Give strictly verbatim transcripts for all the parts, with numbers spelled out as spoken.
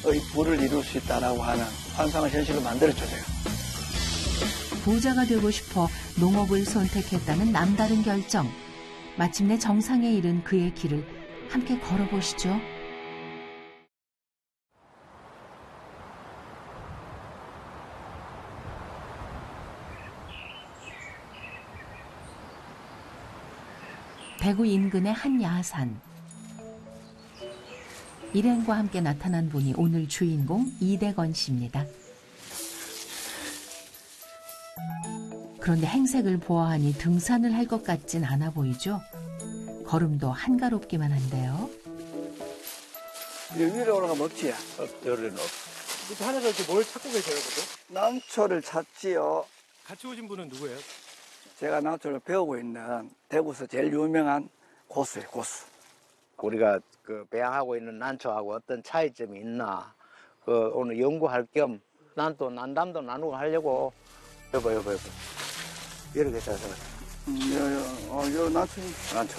부를 이룰 수 있다라고 하는 환상을 현실로 만들어줘요. 부자가 되고 싶어 농업을 선택했다는 남다른 결정. 마침내 정상에 이른 그의 길을 함께 걸어보시죠. 대구 인근의 한 야산. 일행과 함께 나타난 분이 오늘 주인공 이대건 씨입니다. 그런데 행색을 보아하니 등산을 할 것 같진 않아 보이죠? 걸음도 한가롭기만 한데요. 위로 올라가 먹지야. 엎드려는 없. 밑에 하늘에서 이렇게 뭘 찾고 계세요, 그죠? 난초를 찾지요. 같이 오신 분은 누구예요? 제가 난초를 배우고 있는 대구에서 제일 유명한 고수예요, 고수. 우리가 그 배양하고 있는 난초하고 어떤 차이점이 있나 그 오늘 연구할 겸 난 또 난담도 나누고 하려고 여보 여보 여보 이렇게 해서 음, 요, 요, 어, 요 난초 난초.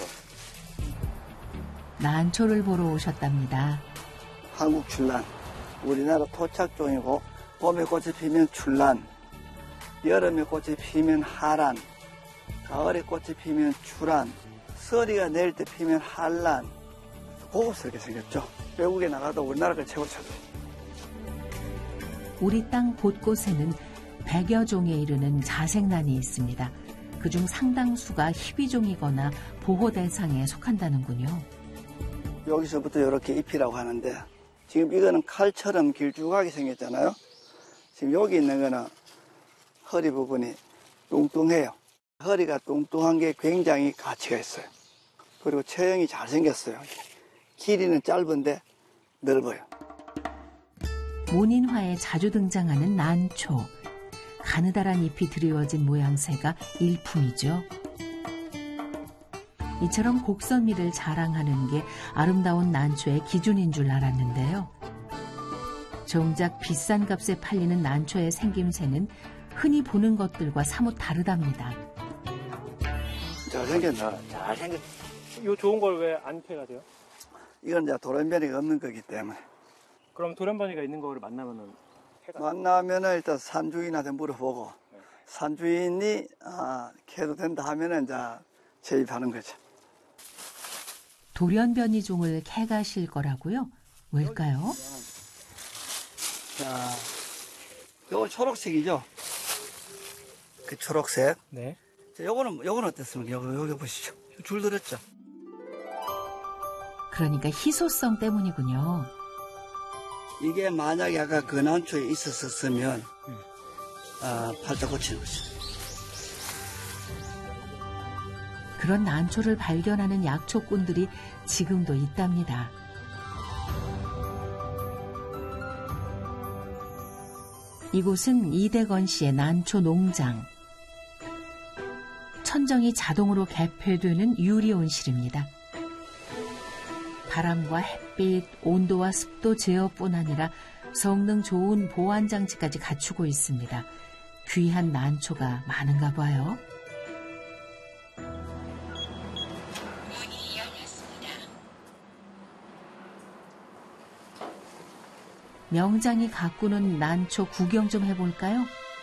난초를 보러 오셨답니다. 한국 출란. 우리나라 토착종이고 봄에 꽃이 피면 출란, 여름에 꽃이 피면 하란, 가을에 꽃이 피면 출란, 서리가 내릴 때 피면 한란. 고급스럽게 생겼죠. 외국에 나가도 우리나라가 최고죠. 우리 땅 곳곳에는 백여 종에 이르는 자생란이 있습니다. 그중 상당수가 희귀종이거나 보호 대상에 속한다는군요. 여기서부터 이렇게 잎이라고 하는데 지금 이거는 칼처럼 길쭉하게 생겼잖아요. 지금 여기 있는 거는 허리 부분이 뚱뚱해요. 허리가 뚱뚱한 게 굉장히 가치가 있어요. 그리고 체형이 잘생겼어요. 길이는 짧은데 넓어요. 문인화에 자주 등장하는 난초. 가느다란 잎이 드리워진 모양새가 일품이죠. 이처럼 곡선미를 자랑하는 게 아름다운 난초의 기준인 줄 알았는데요. 정작 비싼 값에 팔리는 난초의 생김새는 흔히 보는 것들과 사뭇 다르답니다. 잘생겼나? 잘생겼. 이 좋은 걸 왜 안 캐가세요? 이건 이제 돌연변이가 없는 거기 때문에. 그럼 돌연변이가 있는 거를 만나면은 캐가... 만나면은 일단 산주인한테 물어보고 네. 산주인이 아, 캐도 된다 하면은 이제 재입하는 거죠. 돌연변이종을 캐가실 거라고요? 왜일까요? 자, 요거 초록색이죠? 그 초록색. 네. 자, 요거는 요거는 어땠습니까? 여기 여기 보시죠. 줄 들었죠? 그러니까 희소성 때문이군요. 이게 만약에 아까 그 난초에 있었으면 음. 아, 팔자 고치는 거죠. 그런 난초를 발견하는 약초꾼들이 지금도 있답니다. 이곳은 이대건 씨의 난초 농장. 천정이 자동으로 개폐되는 유리 온실입니다. 바람과 햇빛, 온도와 습도 제어뿐 아니라 성능 좋은 보안 장치까지 갖추고 있습니다. 귀한 난초가 많은가 봐요. 문이 열렸습니다. 명장이 가꾸는 난초 구경 좀 해볼까요?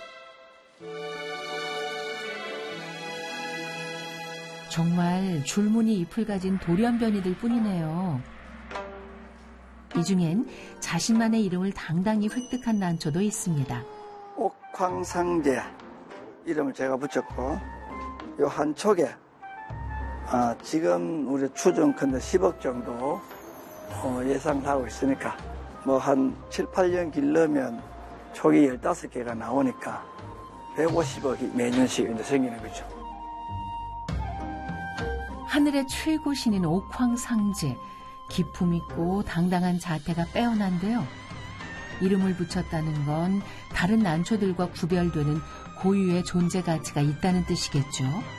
정말 줄무늬 잎을 가진 돌연변이들 뿐이네요. 이 중엔 자신만의 이름을 당당히 획득한 난초도 있습니다. 옥황상제 이름을 제가 붙였고 요 한 촉에 아, 지금 우리 추정컨대 십억 정도 어, 예상을 하고 있으니까 뭐 한 칠, 팔 년 길러면 촉이 열다섯 개가 나오니까 백오십억이 매년씩 이제 생기는 거죠. 하늘의 최고 신인 옥황상제. 기품 있고 당당한 자태가 빼어난데요. 이름을 붙였다는 건 다른 난초들과 구별되는 고유의 존재 가치가 있다는 뜻이겠죠.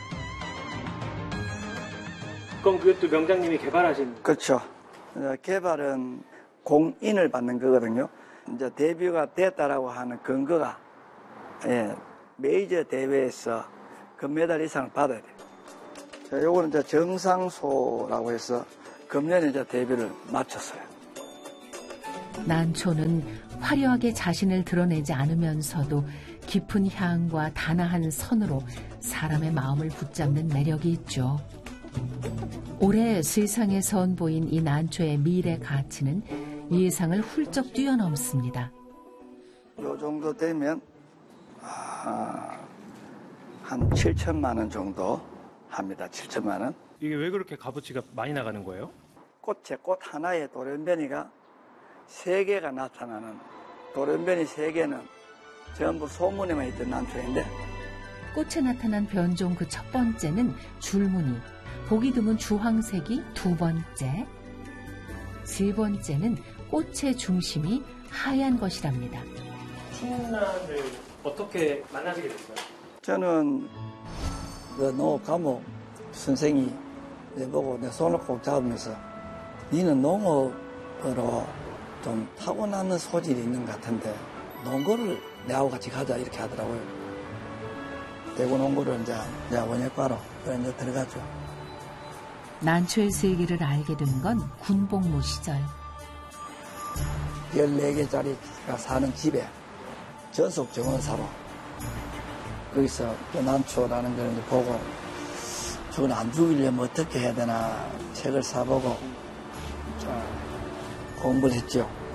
그럼 그것도 명장님이 개발하신? 그렇죠. 개발은 공인을 받는 거거든요. 이제 데뷔가 됐다라고 하는 근거가 예, 메이저 대회에서 금메달 이상을 받아야 돼요. 자, 요거는 이제 정상소라고 해서 금년에 이제 데뷔를 마쳤어요. 난초는 화려하게 자신을 드러내지 않으면서도 깊은 향과 단아한 선으로 사람의 마음을 붙잡는 매력이 있죠. 올해 세상에 선보인 이 난초의 미래 가치는 예상을 훌쩍 뛰어넘습니다. 요 정도 되면 아, 한 칠천만 원 정도 합니다. 칠천만 원. 이게 왜 그렇게 값어치가 많이 나가는 거예요? 꽃에 꽃 하나에 돌연변이가 세 개가 나타나는, 돌연변이 세 개는 전부 소문에만 있던 난초인데, 꽃에 나타난 변종 그 첫 번째는 줄무늬, 보기 드문 주황색이 두 번째, 세 번째는 꽃의 중심이 하얀 것이랍니다. 춘란을 어떻게 만나시게 됐어요? 저는 그 농업 과목 선생이 내보고 내 손을 꼭 잡으면서 니는 농업으로 좀 타고나는 소질이 있는 것 같은데 농구를 내하고 같이 가자 이렇게 하더라고요. 대구 농구를 이제 내가 원예과로 그래 이제 들어가죠. 난초의 세계를 알게 된 건 군복무 시절. 열네 개짜리가 사는 집에 전속 정원사로 거기서 그 난초라는 걸 이제 보고 저건 안 죽이려면 어떻게 해야 되나 책을 사보고 공부를 했죠.